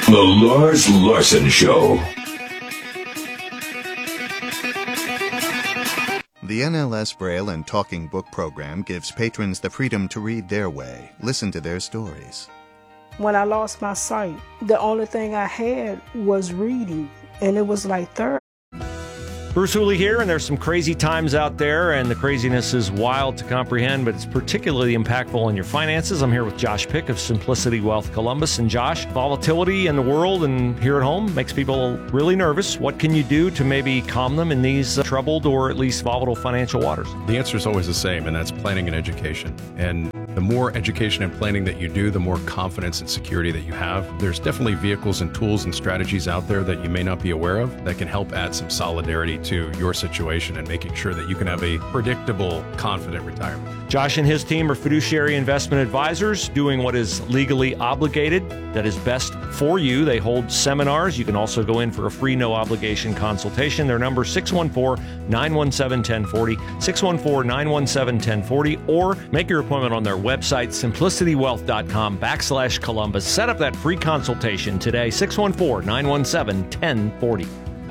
The Lars Larson Show. The NLS Braille and Talking Book program gives patrons the freedom to read their way, listen to their stories. When I lost my sight, the only thing I had was reading, and it was like therapy. Bruce Hooley here, and there's some crazy times out there, and the craziness is wild to comprehend, but it's particularly impactful on your finances. I'm here with Josh Pick of Simplicity Wealth Columbus. And Josh, volatility in the world and here at home makes people really nervous. What can you do to maybe calm them in these troubled or at least volatile financial waters? The answer is always the same, and that's planning and education. And the more education and planning that you do, the more confidence and security that you have. There's definitely vehicles and tools and strategies out there that you may not be aware of that can help add some solidarity to your situation and making sure that you can have a predictable, confident retirement. Josh and his team are fiduciary investment advisors doing what is legally obligated, that is best for you. They hold seminars. You can also go in for a free, no-obligation consultation. Their number is 614-917-1040, 614-917-1040, or make your appointment on their website, simplicitywealth.com/Columbus. Set up that free consultation today, 614-917-1040.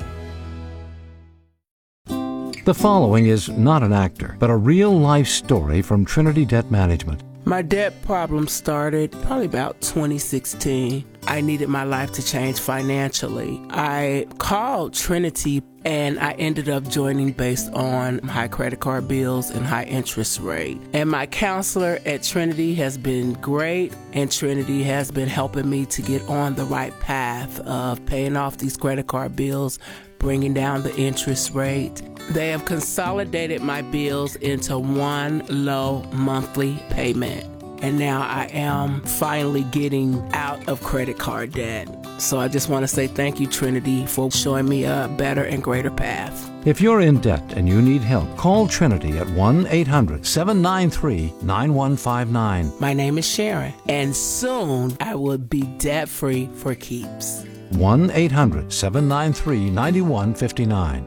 The following is not an actor, but a real-life story from Trinity Debt Management. My debt problem started probably about 2016. I needed my life to change financially. I called Trinity and I ended up joining based on high credit card bills and high interest rate. And my counselor at Trinity has been great, and Trinity has been helping me to get on the right path of paying off these credit card bills, bringing down the interest rate. They have consolidated my bills into one low monthly payment. And now I am finally getting out of credit card debt. So I just want to say thank you, Trinity, for showing me a better and greater path. If you're in debt and you need help, call Trinity at 1-800-793-9159. My name is Sharon, and soon I will be debt-free for keeps. 1-800-793-9159.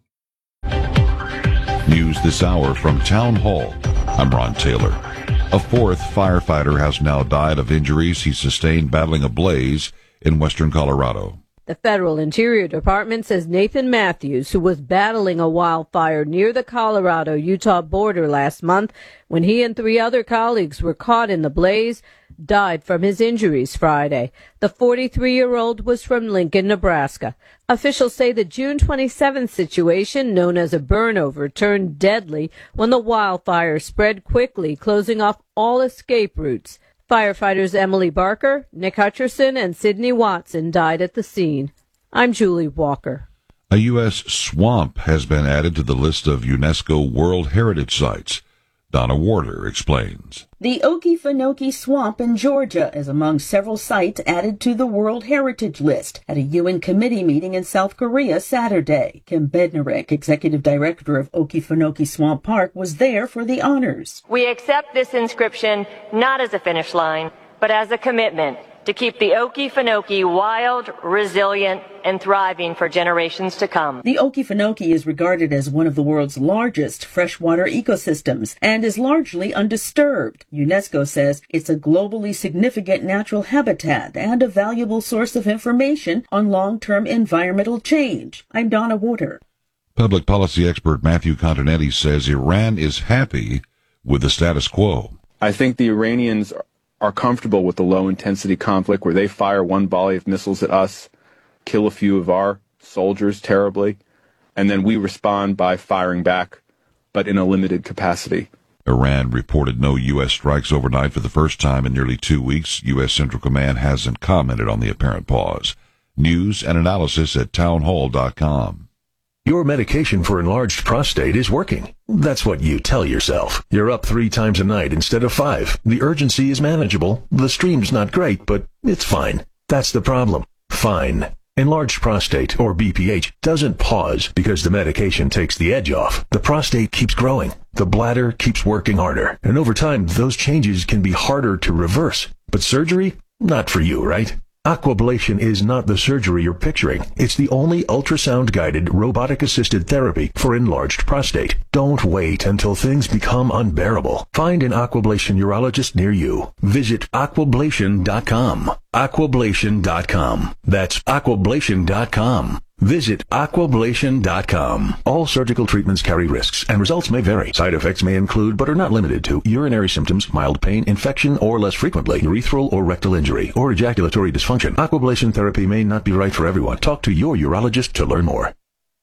News this hour from Town Hall. I'm Ron Taylor. A fourth firefighter has now died of injuries he sustained battling a blaze in western Colorado. The Federal Interior Department says Nathan Matthews, who was battling a wildfire near the Colorado-Utah border last month when he and 3 other colleagues were caught in the blaze, died from his injuries Friday. The 43-year-old was from Lincoln, Nebraska. Officials say the June 27th situation, known as a burnover, turned deadly when the wildfire spread quickly, closing off all escape routes. Firefighters Emily Barker, Nick Hutcherson, and Sidney Watson died at the scene. I'm Julie Walker. A U.S. swamp has been added to the list of UNESCO World Heritage Sites. Donna Warder explains. The Okefenokee Swamp in Georgia is among several sites added to the World Heritage List at a UN committee meeting in South Korea Saturday. Kim Bednarek, executive director of Okefenokee Swamp Park, was there for the honors. We accept this inscription not as a finish line, but as a commitment to keep the Okefenokee wild, resilient, and thriving for generations to come. The Okefenokee is regarded as one of the world's largest freshwater ecosystems and is largely undisturbed. UNESCO says it's a globally significant natural habitat and a valuable source of information on long-term environmental change. I'm Donna Warder. Public policy expert Matthew Continetti says Iran is happy with the status quo. I think the Iranians are comfortable with the low-intensity conflict where they fire one volley of missiles at us, kill a few of our soldiers terribly, and then we respond by firing back, but in a limited capacity. Iran reported no U.S. strikes overnight for the first time in nearly 2 weeks. U.S. Central Command hasn't commented on the apparent pause. News and analysis at townhall.com. Your medication for enlarged prostate is working. That's what you tell yourself. You're up 3 times a night instead of 5. The urgency is manageable. The stream's not great, but it's fine. That's the problem. Fine. Enlarged prostate, or BPH, doesn't pause because the medication takes the edge off. The prostate keeps growing. The bladder keeps working harder. And over time, those changes can be harder to reverse. But surgery? Not for you, right? Aquablation is not the surgery you're picturing. It's the only ultrasound-guided, robotic-assisted therapy for enlarged prostate. Don't wait until things become unbearable. Find an Aquablation urologist near you. Visit aquablation.com. Aquablation.com. That's aquablation.com. Visit aquablation.com. All surgical treatments carry risks, and results may vary. Side effects may include, but are not limited to, urinary symptoms, mild pain, infection, or less frequently, urethral or rectal injury, or ejaculatory dysfunction. Aquablation therapy may not be right for everyone. Talk to your urologist to learn more.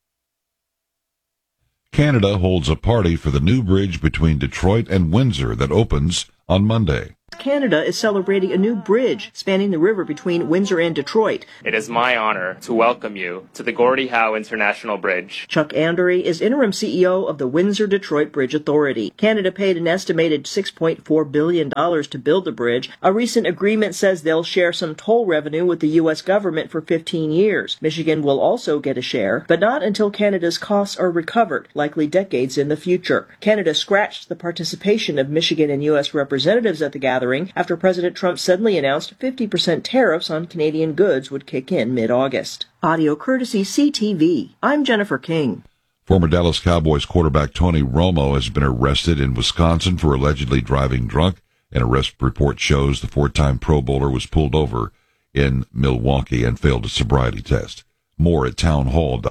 Canada holds a party for the new bridge between Detroit and Windsor that opens on Monday. Canada is celebrating a new bridge spanning the river between Windsor and Detroit. It is my honor to welcome you to the Gordie Howe International Bridge. Chuck Andery is interim CEO of the Windsor-Detroit Bridge Authority. Canada paid an estimated $6.4 billion to build the bridge. A recent agreement says they'll share some toll revenue with the U.S. government for 15 years. Michigan will also get a share, but not until Canada's costs are recovered, likely decades in the future. Canada scratched the participation of Michigan and U.S. representatives at the gathering after President Trump suddenly announced 50% tariffs on Canadian goods would kick in mid-August. Audio courtesy CTV. I'm Jennifer King. Former Dallas Cowboys quarterback Tony Romo has been arrested in Wisconsin for allegedly driving drunk. An arrest report shows the four-time Pro Bowler was pulled over in Milwaukee and failed a sobriety test. More at townhall.com.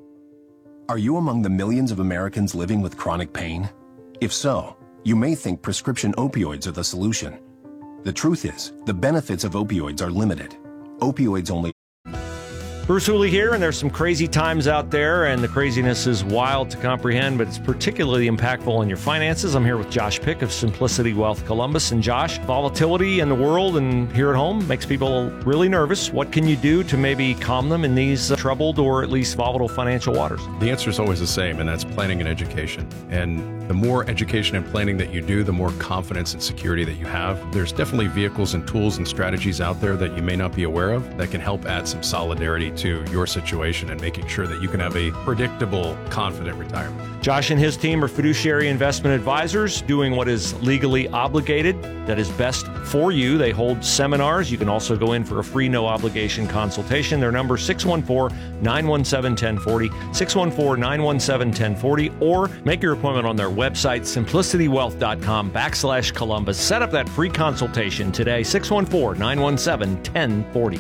Are you among the millions of Americans living with chronic pain? If so, you may think prescription opioids are the solution. The truth is, the benefits of opioids are limited. Opioids only. Bruce Hooley here, and there's some crazy times out there, and the craziness is wild to comprehend, but it's particularly impactful on your finances. I'm here with Josh Pick of Simplicity Wealth Columbus. And Josh, volatility in the world and here at home makes people really nervous. What can you do to maybe calm them in these troubled or at least volatile financial waters? The answer is always the same, and that's planning and education. And the more education and planning that you do, the more confidence and security that you have. There's definitely vehicles and tools and strategies out there that you may not be aware of that can help add some solidarity to your situation and making sure that you can have a predictable, confident retirement. Josh and his team are fiduciary investment advisors doing what is legally obligated, that is best for you. They hold seminars. You can also go in for a free, no-obligation consultation. Their number is 614-917-1040, 614-917-1040, or make your appointment on their website, simplicitywealth.com/Columbus. Set up that free consultation today, 614-917-1040.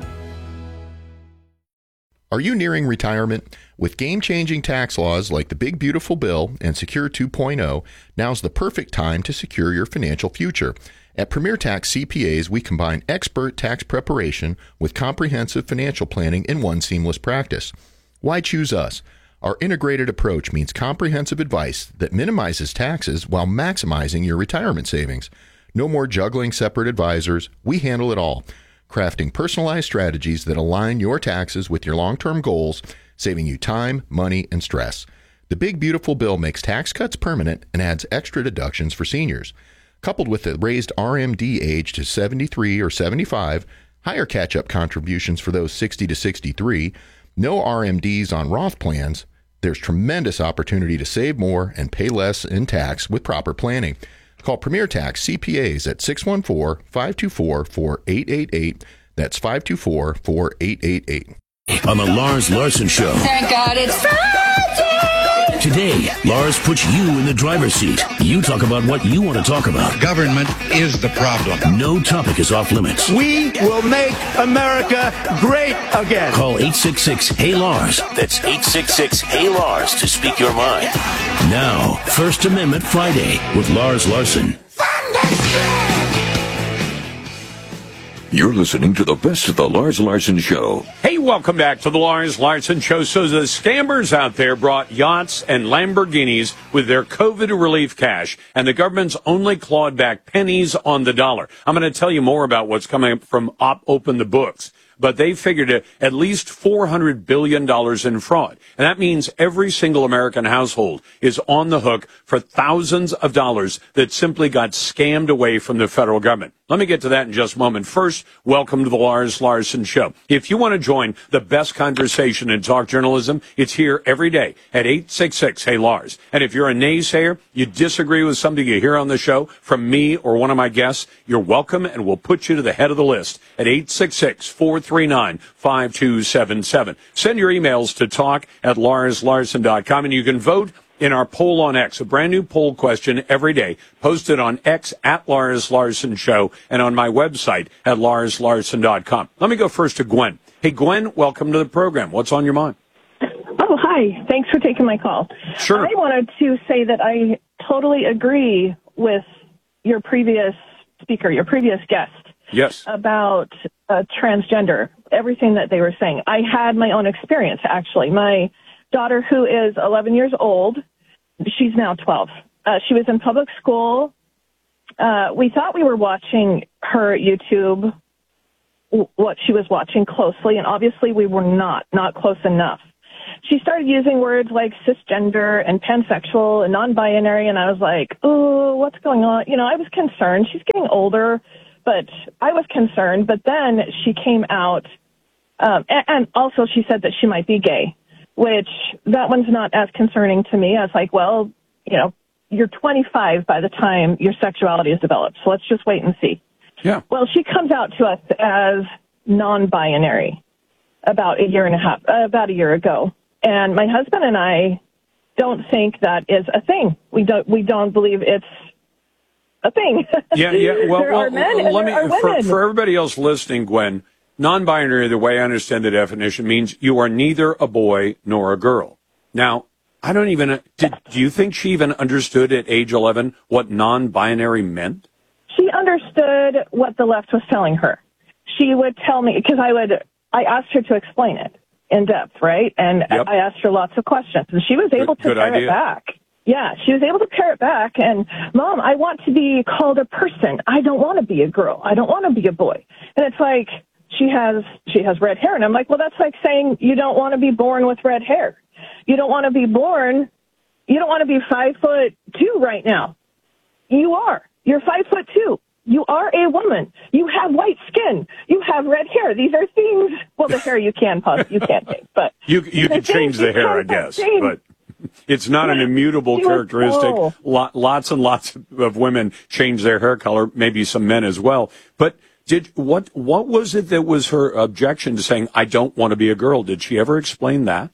Are you nearing retirement? With game-changing tax laws like the Big Beautiful Bill and Secure 2.0, now's the perfect time to secure your financial future. At Premier Tax CPAs, we combine expert tax preparation with comprehensive financial planning in one seamless practice. Why choose us? Our integrated approach means comprehensive advice that minimizes taxes while maximizing your retirement savings. No more juggling separate advisors. We handle it all, crafting personalized strategies that align your taxes with your long-term goals, saving you time, money, and stress. The Big Beautiful Bill makes tax cuts permanent and adds extra deductions for seniors. Coupled with the raised RMD age to 73 or 75, higher catch-up contributions for those 60 to 63, no RMDs on Roth plans, there's tremendous opportunity to save more and pay less in tax with proper planning. Call Premier Tax CPAs at 614-524-4888. That's 524-4888. On the Lars Larson Show. Thank God it's Friday! Today, Lars puts you in the driver's seat. You talk about what you want to talk about. Government is the problem. No topic is off limits. We will make America great again. Call 866-HEY-LARS. That's 866-HEY-LARS to speak your mind. Now, First Amendment Friday with Lars Larson. You're listening to the best of the Lars Larson Show. Hey, welcome back to the Lars Larson Show. So the scammers out there brought yachts and Lamborghinis with their COVID relief cash, and the government's only clawed back pennies on the dollar. I'm going to tell you more about what's coming up from Open the Books. but they figured at least $400 billion in fraud. And that means every single American household is on the hook for thousands of dollars that simply got scammed away from the federal government. Let me get to that in just a moment. First, welcome to the Lars Larson Show. If you want to join the best conversation in talk journalism, it's here every day at 866-HEY-LARS. And if you're a naysayer, you disagree with something you hear on the show from me or one of my guests, you're welcome, and we'll put you to the head of the list at 866-439-5277. Send your emails to talk@LarsLarson.com, and you can vote in our poll on X, a brand new poll question every day, posted on X at Lars Larson Show and on my website at LarsLarson.com. Let me go first to Gwen. Hey, Gwen, welcome to the program. What's on your mind? Oh, hi. Thanks for taking my call. Sure. I wanted to say that I totally agree with your previous speaker, your previous guest. Yes. About transgender, everything that they were saying. I had my own experience, actually. My daughter, who is 11 years old, she's now 12. She was in public school. We thought we were watching her YouTube, what she was watching closely, and obviously we were not close enough. She started using words like cisgender and pansexual and non-binary, and I was like, oh, what's going on? You know, I was concerned. She's getting older, but I was concerned. But then she came out, and also she said that she might be gay, which that one's not as concerning to me. I was like, well, you know, you're 25 by the time your sexuality is developed, so let's just wait and see. Yeah. Well, she comes out to us as non-binary about a year ago. And my husband and I don't think that is a thing. We don't believe it's a thing. Yeah. Well, there are men and there are women. For everybody else listening, Gwen, non-binary, the way I understand the definition, means you are neither a boy nor a girl. Now, I don't even, do you think she even understood at age 11 what non-binary meant? She understood what the left was telling her. She would tell me, because I asked her to explain it in depth, right? And Yep. I asked her lots of questions, and she was able to Good pare idea. it back. Yeah, she was able to pare it back. And, Mom, I want to be called a person. I don't want to be a girl. I don't want to be a boy. And it's like, she has red hair. And I'm like, well, that's like saying you don't want to be born with red hair. You don't want to be 5'2" right now. You are. You're 5'2". You are a woman. You have white skin. You have red hair. These are things. Well, the hair you can't take, but You can change the hair, I guess, but it's not an immutable characteristic. Lots and lots of women change their hair color, maybe some men as well. But what was it that was her objection to saying, I don't want to be a girl? Did she ever explain that?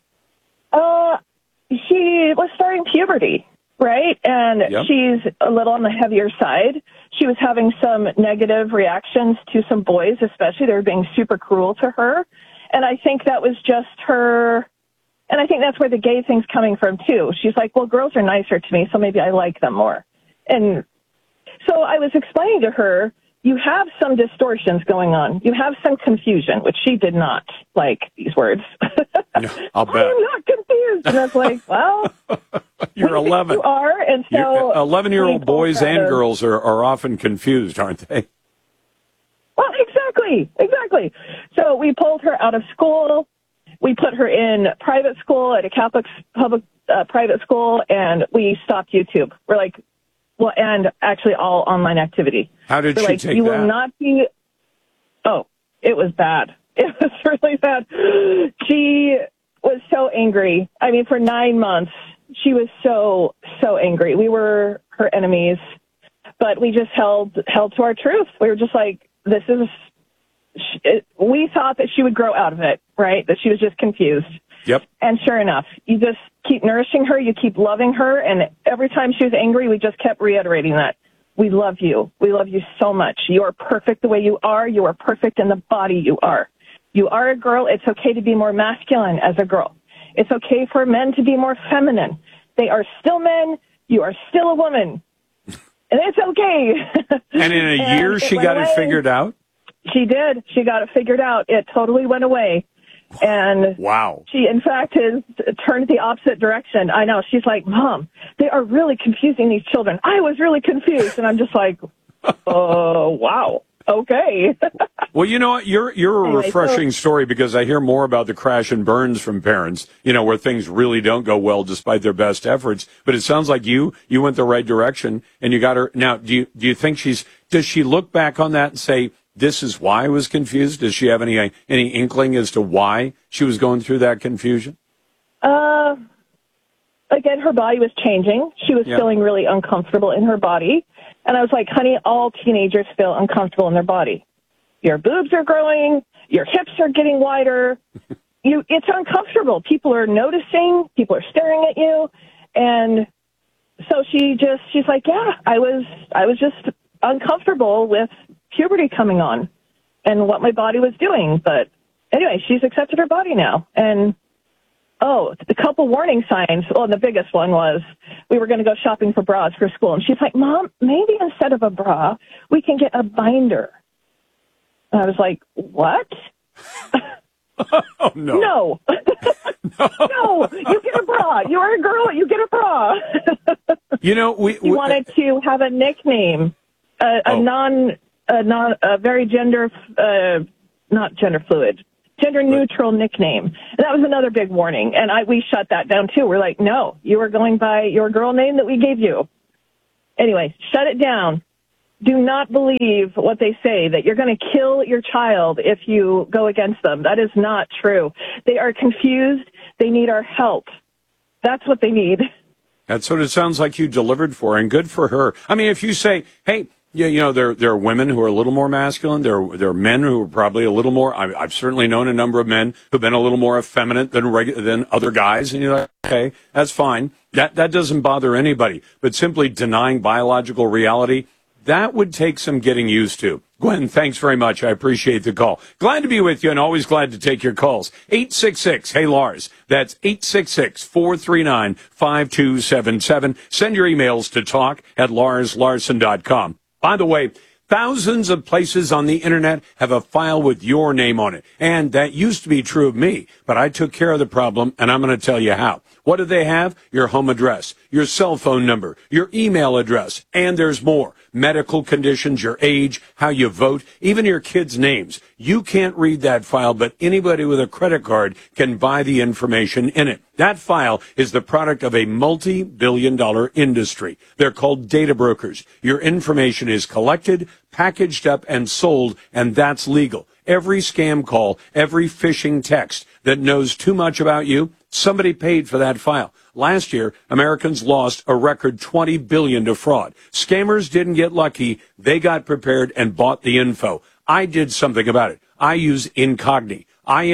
She was starting puberty, right? And Yep. she's a little on the heavier side. She was having some negative reactions to some boys, especially. They were being super cruel to her. And I think that was just her. And I think that's where the gay thing's coming from, too. She's like, well, girls are nicer to me, so maybe I like them more. And so I was explaining to her, you have some distortions going on. You have some confusion, which she did not like these words. I'll bet. I'm not confused. And I was like, well, You're 11. you are. And so 11-year-old boys and girls are often confused, aren't they? Well, exactly. So we pulled her out of school. We put her in private school at a Catholic public private school, and we stopped YouTube. We're like, well, and actually all online activity. How did We're she like, take you that? will not be. Oh, it was bad. It was really bad. She was so angry. I mean, for 9 months, she was so angry. We were her enemies, but we just held to our truth. We were just like, this is. We thought that she would grow out of it, right? That she was just confused. Yep. And sure enough, you just keep nourishing her. You keep loving her. And every time she was angry, we just kept reiterating that. We love you. We love you so much. You are perfect the way you are. You are perfect in the body you are. You are a girl. It's okay to be more masculine as a girl. It's okay for men to be more feminine. They are still men. You are still a woman. And it's okay. And in a year, she got it figured out? She did. She got it figured out. It totally went away. And wow. She, in fact, has turned the opposite direction. I know. She's like, Mom, they are really confusing these children. I was really confused. And I'm just like, oh, wow. Okay. Well, you know what? You're a Anyway, refreshing story because I hear more about the crash and burns from parents, where things really don't go well despite their best efforts. But it sounds like you went the right direction and you got her. Now, do you think does she look back on that and say, this is why I was confused? Does she have any inkling as to why she was going through that confusion? Again, her body was changing. She was feeling really uncomfortable in her body. And I was like, honey, all teenagers feel uncomfortable in their body. Your boobs are growing. Your hips are getting wider. It's uncomfortable. People are noticing. People are staring at you. And so she's like, yeah, I was just uncomfortable with puberty coming on and what my body was doing. But anyway, she's accepted her body now. And the couple warning signs. Well, the biggest one was we were going to go shopping for bras for school. And she's like, Mom, maybe instead of a bra, we can get a binder. And I was like, what? Oh, no. No. No, you get a bra. You are a girl, you get a bra. We wanted to have a nickname, very not gender fluid, gender neutral nickname. And that was another big warning. And we shut that down too. We're like, no, you are going by your girl name that we gave you. Anyway, shut it down. Do not believe what they say, that you're going to kill your child if you go against them. That is not true. They are confused. They need our help. That's what they need. That's what it sounds like you delivered for, and good for her. I mean, if you say, hey, there are women who are a little more masculine. There are men who are probably a little more. I've certainly known a number of men who've been a little more effeminate than other guys, and you're like, okay, that's fine. That doesn't bother anybody. But simply denying biological reality, that would take some getting used to. Gwen, thanks very much. I appreciate the call. Glad to be with you and always glad to take your calls. 866-HEY-LARS. That's 866-439-5277. Send your emails to talk@LarsLarson.com. By the way, thousands of places on the internet have a file with your name on it. And that used to be true of me, but I took care of the problem, and I'm going to tell you how. What do they have? Your home address, your cell phone number, your email address, and there's more. Medical conditions, your age, how you vote, even your kids' names. You can't read that file, but anybody with a credit card can buy the information in it. That file is the product of a multi-billion-dollar industry. They're called data brokers. Your information is collected, packaged up, and sold, and that's legal. Every scam call, every phishing text that knows too much about you, somebody paid for that file. Last year, Americans lost a record $20 billion to fraud. Scammers didn't get lucky. They got prepared and bought the info. I did something about it. I use Incogni,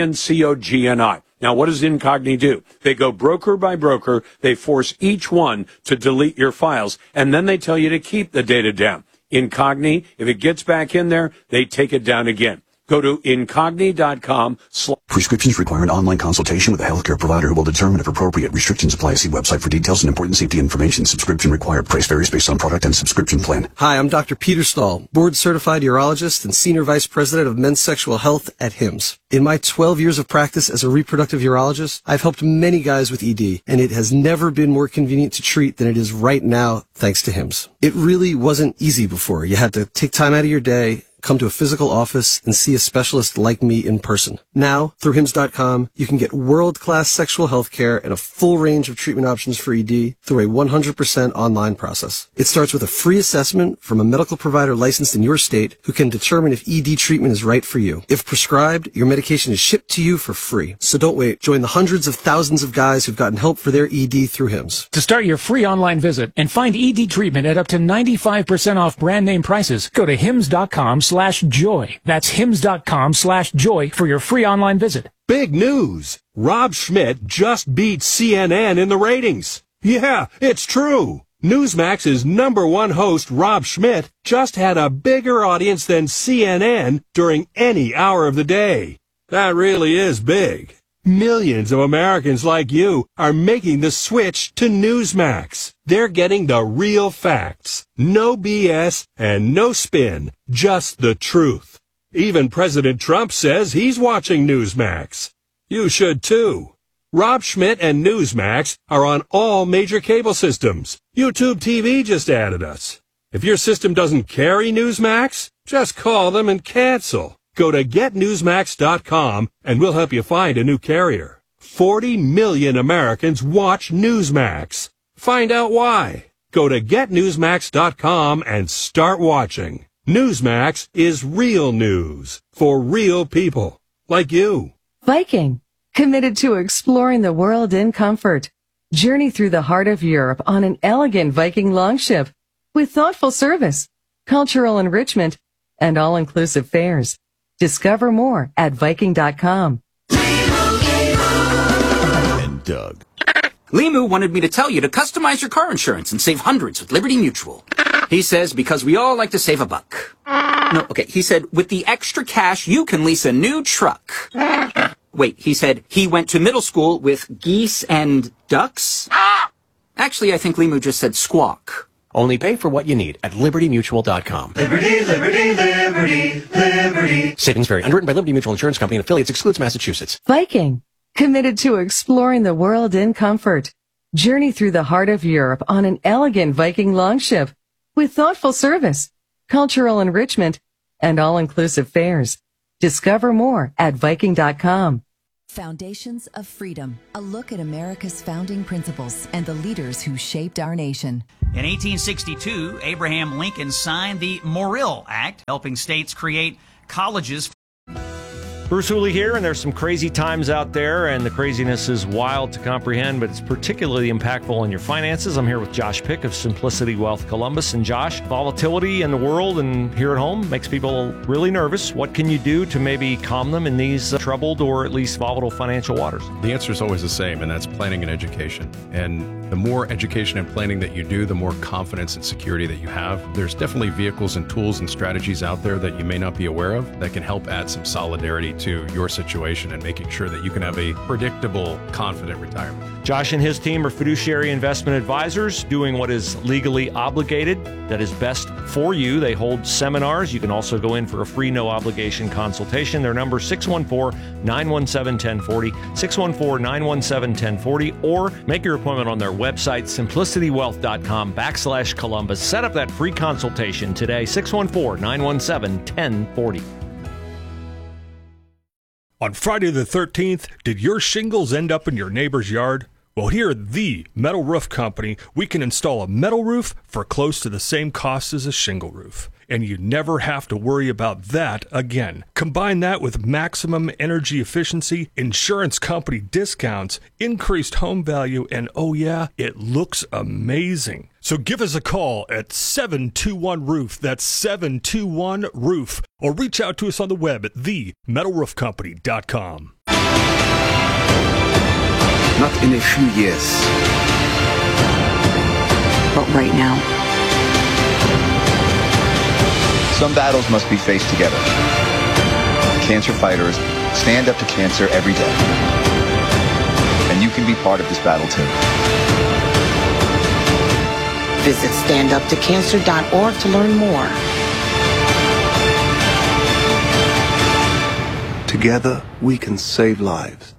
INCOGNI. Now, what does Incogni do? They go broker by broker. They force each one to delete your files, and then they tell you to keep the data down. Incogni, if it gets back in there, they take it down again. Go to Incogni.com. Prescriptions require an online consultation with a healthcare provider who will determine if appropriate. Restrictions apply. See website for details and important safety information. Subscription required. Price varies based on product and subscription plan. Hi, I'm Dr. Peter Stahl, board-certified urologist and Senior Vice President of Men's Sexual Health at HIMSS. In my 12 years of practice as a reproductive urologist, I've helped many guys with ED, and it has never been more convenient to treat than it is right now, thanks to HIMSS. It really wasn't easy before. You had to take time out of your day, come to a physical office, and see a specialist like me in person. Now, through HIMSS.com, you can get world-class sexual health care and a full range of treatment options for ED through a 100% online process. It starts with a free assessment from a medical provider licensed in your state who can determine if ED treatment is right for you. If prescribed, your medication is shipped to you for free. So don't wait. Join the hundreds of thousands of guys who've gotten help for their ED through HIMSS. To start your free online visit and find ED treatment at up to 95% off brand name prices, go to HIMSS.com/joy. That's HIMSS.com/joy for your free online visit. Big news! Rob Schmidt just beat CNN in the ratings. Yeah, it's true. Newsmax's #1 host, Rob Schmidt, just had a bigger audience than CNN during any hour of the day. That really is big. Millions of Americans like you are making the switch to Newsmax. They're getting the real facts. No BS and no spin. Just the truth. Even President Trump says he's watching Newsmax. You should too. Rob Schmidt and Newsmax are on all major cable systems. YouTube TV just added us. If your system doesn't carry Newsmax, just call them and cancel. Go to getnewsmax.com and we'll help you find a new carrier. 40 million Americans watch Newsmax. Find out why. Go to getnewsmax.com and start watching. Newsmax is real news for real people like you. Viking, committed to exploring the world in comfort. Journey through the heart of Europe on an elegant Viking longship with thoughtful service, cultural enrichment, and all-inclusive fares. Discover more at Viking.com. And Doug. Limu wanted me to tell you to customize your car insurance and save hundreds with Liberty Mutual. He says because we all like to save a buck. No, okay, he said with the extra cash you can lease a new truck. Wait, he said he went to middle school with geese and ducks? Actually, I think Limu just said squawk. Only pay for what you need at LibertyMutual.com. Liberty, liberty, liberty, liberty. Savings vary. Underwritten by Liberty Mutual Insurance Company and affiliates. Excludes Massachusetts. Viking, committed to exploring the world in comfort. Journey through the heart of Europe on an elegant Viking longship with thoughtful service, cultural enrichment, and all-inclusive fares. Discover more at Viking.com. Foundations of Freedom, a look at America's founding principles and the leaders who shaped our nation. In 1862, Abraham Lincoln signed the Morrill Act, helping states create colleges. Bruce Hooley here, and there's some crazy times out there, and the craziness is wild to comprehend, but it's particularly impactful on your finances. I'm here with Josh Pick of Simplicity Wealth Columbus. And Josh, volatility in the world and here at home makes people really nervous. What can you do to maybe calm them in these troubled or at least volatile financial waters? The answer is always the same, and that's planning and education. And the more education and planning that you do, the more confidence and security that you have. There's definitely vehicles and tools and strategies out there that you may not be aware of that can help add some solidarity to your situation and making sure that you can have a predictable, confident retirement. Josh and his team are fiduciary investment advisors doing what is legally obligated, that is best for you. They hold seminars. You can also go in for a free, no-obligation consultation. Their number, 614-917-1040, 614-917-1040, or make your appointment on their website, simplicitywealth.com/Columbus. Set up that free consultation today, 614-917-1040. On Friday the 13th, did your shingles end up in your neighbor's yard? Well, here at the Metal Roof Company, we can install a metal roof for close to the same cost as a shingle roof. And you never have to worry about that again. Combine that with maximum energy efficiency, insurance company discounts, increased home value, and oh yeah, it looks amazing. So give us a call at 721-ROOF, that's 721-ROOF, or reach out to us on the web at themetalroofcompany.com. Not in a few years, but right now. Some battles must be faced together. Cancer fighters stand up to cancer every day. And you can be part of this battle too. Visit standuptocancer.org to learn more. Together, we can save lives.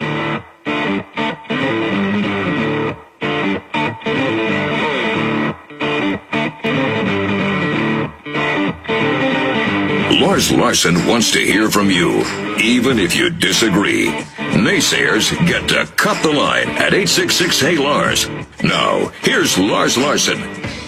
Lars Larson wants to hear from you, even if you disagree. Naysayers get to cut the line at 866-HEY-LARS. Now, here's Lars Larson.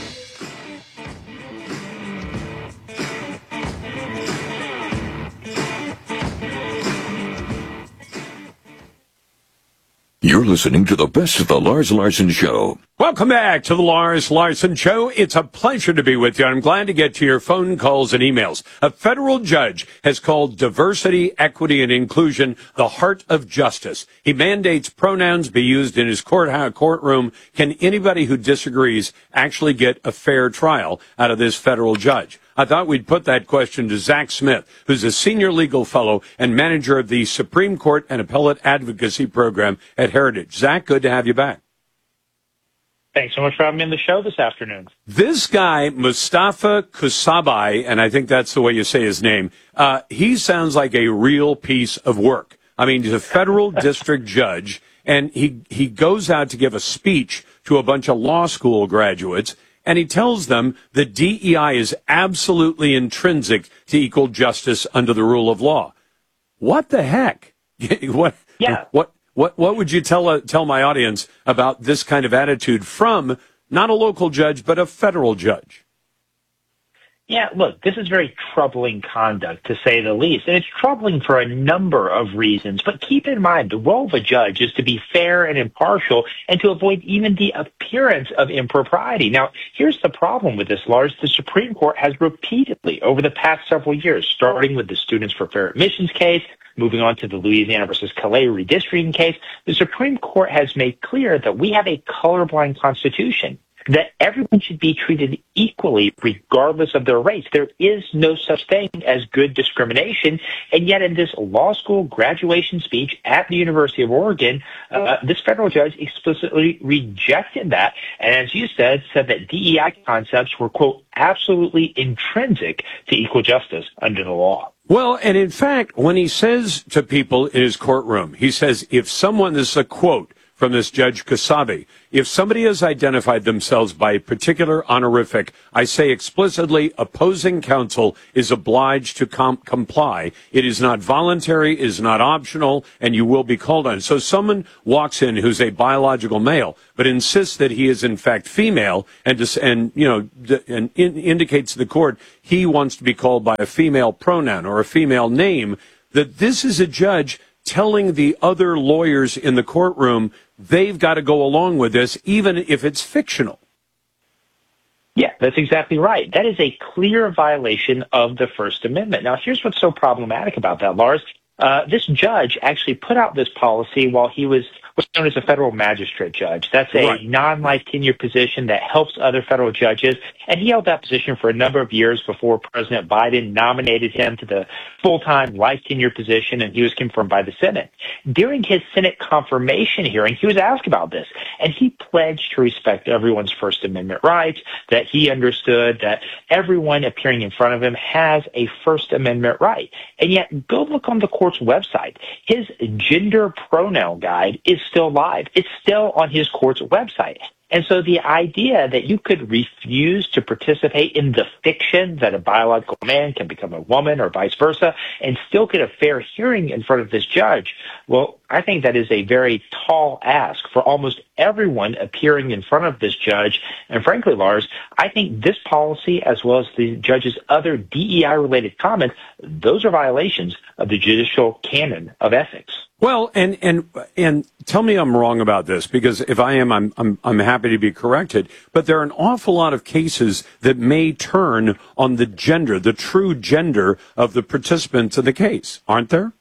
You're listening to the best of the Lars Larson Show. Welcome back to the Lars Larson Show. It's a pleasure to be with you. I'm glad to get to your phone calls and emails. A federal judge has called diversity, equity, and inclusion the heart of justice. He mandates pronouns be used in his courtroom. Can anybody who disagrees actually get a fair trial out of this federal judge? I thought we'd put that question to Zach Smith, who's a senior legal fellow and manager of the Supreme Court and Appellate Advocacy Program at Heritage. Zach, good to have you back. Thanks so much for having me on the show this afternoon. This guy, Mustafa Kusabai, and I think that's the way you say his name, he sounds like a real piece of work. I mean, he's a federal district judge, and he goes out to give a speech to a bunch of law school graduates, and he tells them that DEI is absolutely intrinsic to equal justice under the rule of law. What the heck? What would you tell my audience about this kind of attitude from not a local judge, but a federal judge? Yeah, look, this is very troubling conduct, to say the least. And it's troubling for a number of reasons. But keep in mind, the role of a judge is to be fair and impartial and to avoid even the appearance of impropriety. Now, here's the problem with this, Lars. The Supreme Court has repeatedly, over the past several years, starting with the Students for Fair Admissions case, moving on to the Louisiana versus Calais redistricting case, the Supreme Court has made clear that we have a colorblind constitution, that everyone should be treated equally regardless of their race. There is no such thing as good discrimination. And yet in this law school graduation speech at the University of Oregon, this federal judge explicitly rejected that. And as you said that DEI concepts were, quote, absolutely intrinsic to equal justice under the law. Well, and in fact, when he says to people in his courtroom, he says, if someone, this is a quote from this Judge Kasabi, if somebody has identified themselves by a particular honorific, I say explicitly, opposing counsel is obliged to comply. It is not voluntary, it is not optional, and you will be called on. So someone walks in who's a biological male, but insists that he is in fact female, and indicates to the court he wants to be called by a female pronoun or a female name, that this is a judge telling the other lawyers in the courtroom they've got to go along with this, even if it's fictional. Yeah, that's exactly right. That is a clear violation of the First Amendment. Now, here's what's so problematic about that, Lars. This judge actually put out this policy while he was what's known as a federal magistrate judge. That's a non-life tenure position that helps other federal judges. And he held that position for a number of years before President Biden nominated him to the full-time life tenure position, and he was confirmed by the Senate. During his Senate confirmation hearing, he was asked about this, and he pledged to respect everyone's First Amendment rights, that he understood that everyone appearing in front of him has a First Amendment right. And yet, go look on the court's website. His gender pronoun guide is still live. It's still on his court's website. And so the idea that you could refuse to participate in the fiction that a biological man can become a woman or vice versa and still get a fair hearing in front of this judge, well, I think that is a very tall ask for almost everyone appearing in front of this judge. And frankly, Lars, I think this policy, as well as the judge's other DEI-related comments, those are violations of the judicial canon of ethics. Well, and tell me I'm wrong about this, because if I am, I'm happy to be corrected. But there are an awful lot of cases that may turn on the gender, the true gender of the participants in the case, aren't there?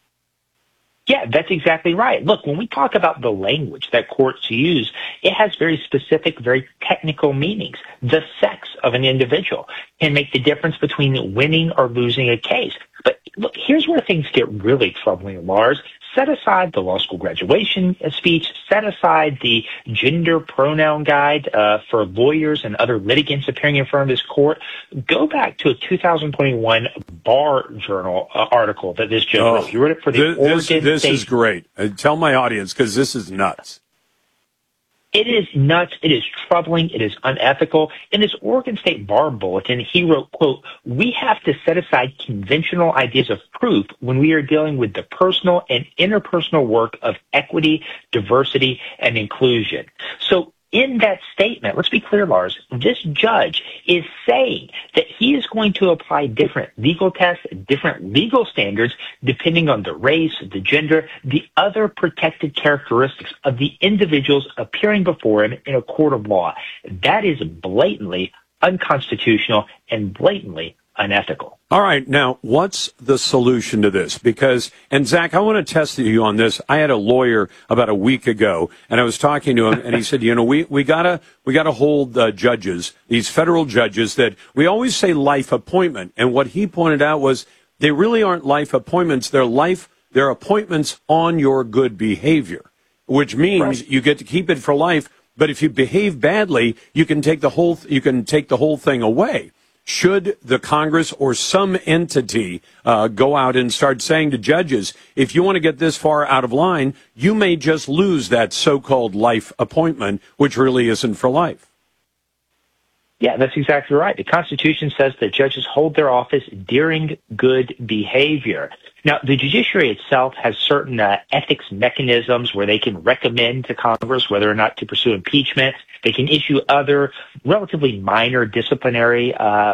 Yeah, that's exactly right. Look, when we talk about the language that courts use, it has very specific, very technical meanings. The sex of an individual can make the difference between winning or losing a case. But look, here's where things get really troubling, Lars. Set aside the law school graduation speech, set aside the gender pronoun guide for lawyers and other litigants appearing in front of this court. Go back to a 2021 Bar Journal article that this judge wrote. He wrote it for the Oregon State. This is great. Tell my audience, because this is nuts. It is nuts. It is troubling. It is unethical. In this Oregon State Bar Bulletin, he wrote, quote, "We have to set aside conventional ideas of proof when we are dealing with the personal and interpersonal work of equity, diversity, and inclusion." So in that statement, let's be clear, Lars, this judge is saying that he is going to apply different legal tests, different legal standards, depending on the race, the gender, the other protected characteristics of the individuals appearing before him in a court of law. That is blatantly unconstitutional and blatantly unethical. All right. Now, what's the solution to this? Because, and Zach, I want to test you on this. I had a lawyer about a week ago, and I was talking to him, and he said, we gotta hold judges, these federal judges, that we always say life appointment. And what he pointed out was they really aren't life appointments. They're appointments on your good behavior, which means you get to keep it for life. But if you behave badly, you can take the whole thing away. Should the Congress or some entity go out and start saying to judges, if you want to get this far out of line, you may just lose that so-called life appointment, which really isn't for life? Yeah, that's exactly right. The Constitution says that judges hold their office during good behavior. Now, the judiciary itself has certain ethics mechanisms where they can recommend to Congress whether or not to pursue impeachment. They can issue other relatively minor disciplinary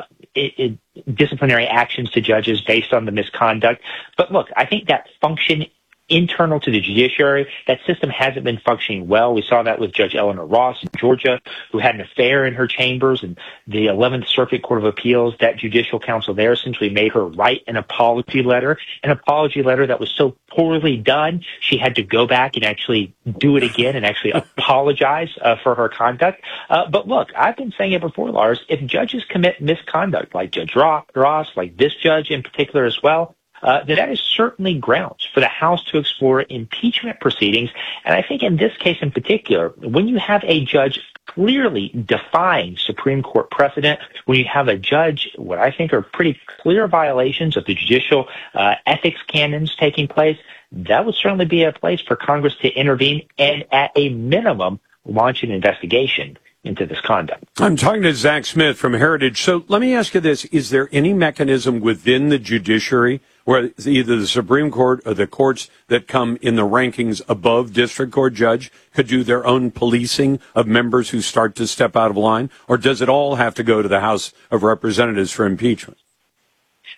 actions to judges based on the misconduct. But look, I think that function internal to the judiciary, that system hasn't been functioning well. We saw that with Judge Eleanor Ross in Georgia, who had an affair in her chambers, and the 11th Circuit Court of Appeals, that judicial council there essentially made her write an apology letter that was so poorly done, she had to go back and actually do it again and actually apologize for her conduct. But look, I've been saying it before, Lars, if judges commit misconduct, like Judge Ross, like this judge in particular as well, then that is certainly grounds for the House to explore impeachment proceedings. And I think in this case in particular, when you have a judge clearly defying Supreme Court precedent, when you have a judge, what I think are pretty clear violations of the judicial ethics canons taking place, that would certainly be a place for Congress to intervene and, at a minimum, launch an investigation into this conduct. I'm talking to Zach Smith from Heritage. So let me ask you this. Is there any mechanism within the judiciary where either the Supreme Court or the courts that come in the rankings above district court judge could do their own policing of members who start to step out of line? Or does it all have to go to the House of Representatives for impeachment?